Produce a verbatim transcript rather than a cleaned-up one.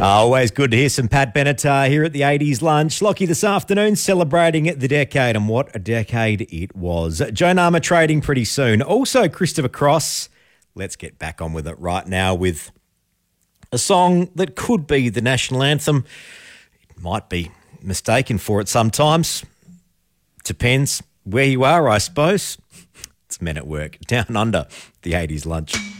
always good to hear some Pat Bennett uh, here at the eighties lunch. Lockie this afternoon celebrating the decade, and what a decade it was. Joan Armour trading pretty soon. Also Christopher Cross. Let's get back on with it right now with a song that could be the national anthem. It might be mistaken for it sometimes. Depends where you are, I suppose. It's Men at Work. Down Under, the eighties lunch.